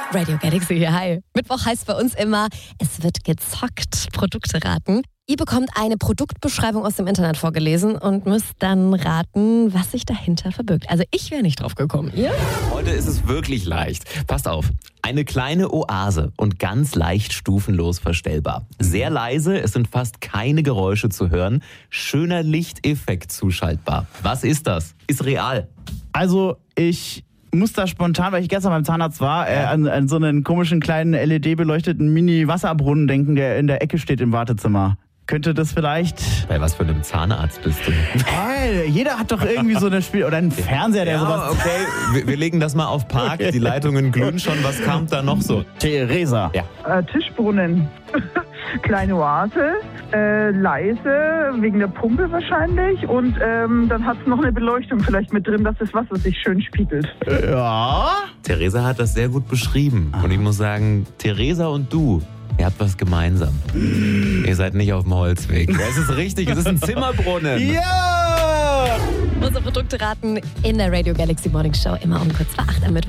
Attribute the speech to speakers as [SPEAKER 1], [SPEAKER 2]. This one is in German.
[SPEAKER 1] Radio Galaxy hier, hi. Mittwoch heißt bei uns immer, es wird gezockt, Produkte raten. Ihr bekommt eine Produktbeschreibung aus dem Internet vorgelesen und müsst dann raten, was sich dahinter verbirgt. Also ich wäre nicht drauf gekommen. Ihr?
[SPEAKER 2] Heute ist es wirklich leicht. Passt auf. Eine kleine Oase und ganz leicht stufenlos verstellbar. Sehr leise, es sind fast keine Geräusche zu hören. Schöner Lichteffekt zuschaltbar. Was ist das? Ist real.
[SPEAKER 3] Also ich muss da spontan, weil ich gestern beim Zahnarzt war, an so einen komischen kleinen LED-beleuchteten Mini-Wasserbrunnen denken, der in der Ecke steht im Wartezimmer. Könnte das vielleicht...
[SPEAKER 2] Bei was für einem Zahnarzt bist du?
[SPEAKER 3] Hey, jeder hat doch irgendwie so eine Spiel... Oder einen Fernseher, der sowas...
[SPEAKER 2] Okay, wir legen das mal auf Park. Die Leitungen glühen schon. Was kam da noch so?
[SPEAKER 3] Theresa.
[SPEAKER 2] Ja.
[SPEAKER 4] Tischbrunnen. Kleine Oase, leise, wegen der Pumpe wahrscheinlich. Und dann hat es noch eine Beleuchtung vielleicht mit drin, dass das Wasser sich schön spiegelt.
[SPEAKER 3] Ja.
[SPEAKER 2] Theresa hat das sehr gut beschrieben. Und ich muss sagen, Theresa und du, ihr habt was gemeinsam. Ihr seid nicht auf dem Holzweg. Es ist richtig, es ist ein Zimmerbrunnen.
[SPEAKER 3] Ja!
[SPEAKER 1] Unsere Produkte raten in der Radio Galaxy Morning Show immer um kurz vor 8 am Mittwoch.